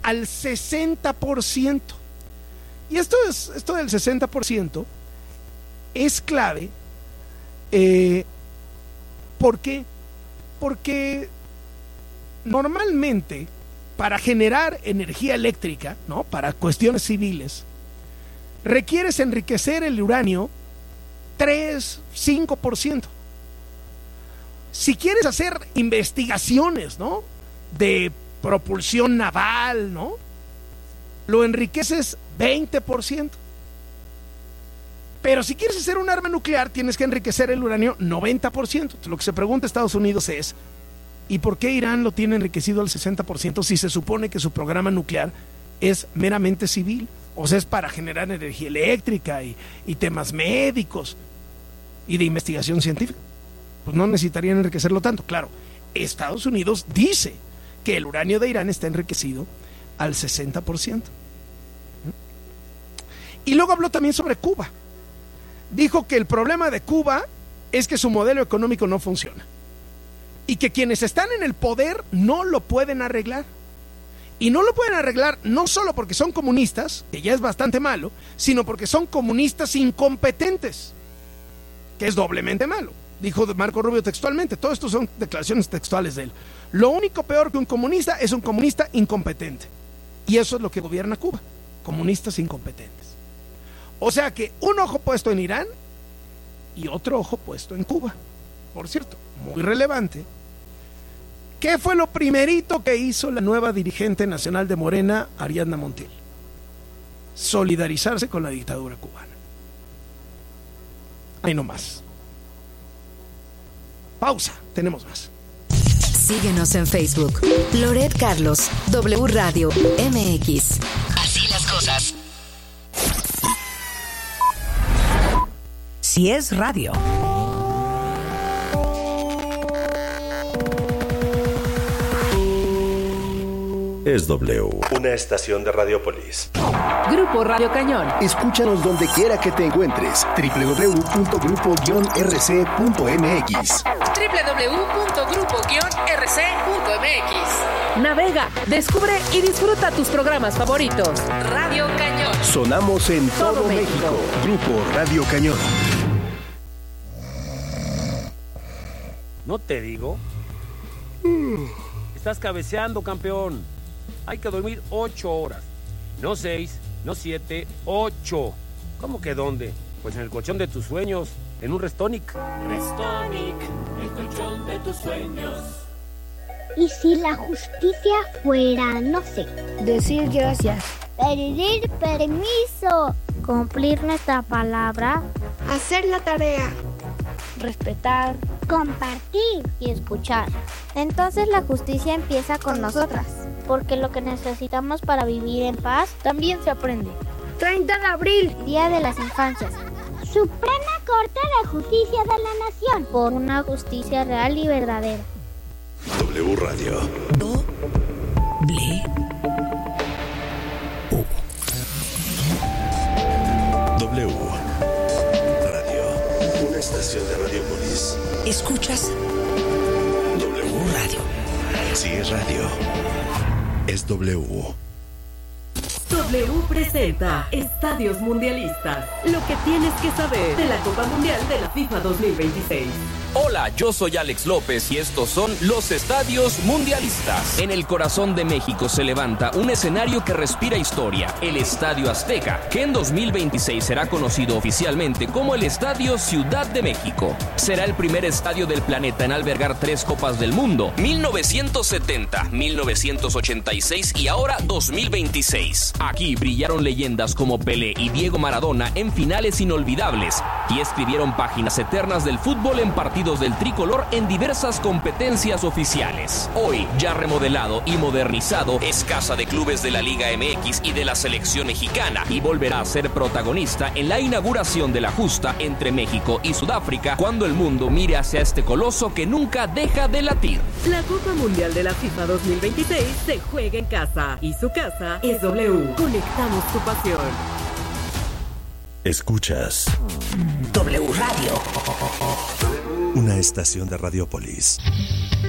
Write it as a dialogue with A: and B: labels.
A: al 60%. Y esto del 60% es clave. ¿Por qué? Porque normalmente para generar energía eléctrica, ¿no?, para cuestiones civiles, requieres enriquecer el uranio 3-5%. Si quieres hacer investigaciones, ¿no?, de propulsión naval, ¿no?, lo enriqueces 20%. Pero si quieres hacer un arma nuclear, tienes que enriquecer el uranio 90%. Entonces, lo que se pregunta Estados Unidos es, ¿y por qué Irán lo tiene enriquecido al 60% si se supone que su programa nuclear es meramente civil? O sea, es para generar energía eléctrica y temas médicos y de investigación científica. Pues no necesitarían enriquecerlo tanto. Claro, Estados Unidos dice que el uranio de Irán está enriquecido al 60%. Y luego habló también sobre Cuba. Dijo que el problema de Cuba es que su modelo económico no funciona y que quienes están en el poder no lo pueden arreglar. Y no lo pueden arreglar no solo porque son comunistas, que ya es bastante malo, sino porque son comunistas incompetentes, que es doblemente malo. Dijo Marco Rubio textualmente. Todo esto son declaraciones textuales de él. Lo único peor que un comunista es un comunista incompetente. Y eso es lo que gobierna Cuba, comunistas incompetentes. O sea que un ojo puesto en Irán y otro ojo puesto en Cuba. Por cierto, muy relevante. ¿Qué fue lo primerito que hizo la nueva dirigente nacional de Morena, Ariadna Montiel? Solidarizarse con la dictadura cubana. Ahí no más. Pausa, tenemos más.
B: Síguenos en Facebook. Loret Carlos, W Radio MX. Así las cosas. Si es radio.
C: Es W, una estación de Radiopolis.
D: Grupo Radio Cañón.
E: Escúchanos donde quiera que te encuentres. www.grupo-rc.mx.
D: www.grupo-rc.mx. Navega, descubre y disfruta tus programas favoritos. Radio Cañón.
E: Sonamos en todo México. Grupo Radio Cañón.
F: ¿No te digo? Estás cabeceando, campeón. Hay que dormir 8 horas. No 6, no 7, 8. ¿Cómo que dónde? Pues en el colchón de tus sueños, en un Restonic.
G: Restonic, el colchón de tus sueños.
H: ¿Y si la justicia fuera, no sé,
I: decir gracias,
H: pedir permiso, cumplir nuestra palabra,
I: hacer la tarea, respetar,
H: compartir y escuchar? Entonces la justicia empieza con nosotras, porque lo que necesitamos para vivir en paz también se aprende.
I: 30 de abril,
H: Día de las Infancias. Suprema Corte de Justicia de la Nación, por una justicia real y verdadera.
C: W Radio. W Radio. Una estación de Radiopolis.
B: ¿Escuchas?
C: W
B: Radio.
C: Si es radio, es W.
D: W presenta Estadios Mundialistas. Lo que tienes que saber de la Copa Mundial de la FIFA 2026.
J: Hola, yo soy Alex López y estos son los Estadios Mundialistas. En el corazón de México se levanta un escenario que respira historia, el Estadio Azteca, que en 2026 será conocido oficialmente como el Estadio Ciudad de México. Será el primer estadio del planeta en albergar 3 Copas del Mundo, 1970, 1986 y ahora 2026. Aquí brillaron leyendas como Pelé y Diego Maradona en finales inolvidables y escribieron páginas eternas del fútbol en partidos del tricolor en diversas competencias oficiales. Hoy, ya remodelado y modernizado, es casa de clubes de la Liga MX y de la selección mexicana y volverá a ser protagonista en la inauguración de la justa entre México y Sudáfrica cuando el mundo mire hacia este coloso que nunca deja de latir.
D: La Copa Mundial de la FIFA 2026 se juega en casa y su casa es W. Conectamos tu pasión.
C: Escuchas
B: W Radio.
C: Una estación de Radiopolis.